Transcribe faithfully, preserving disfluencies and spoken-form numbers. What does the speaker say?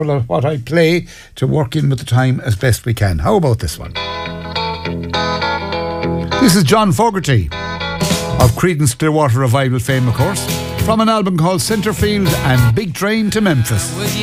of what I play to work in with the time as best we can. How about this one? This is John Fogerty of Creedence Clearwater Revival fame, of course, from an album called Centerfield and Big Train to Memphis.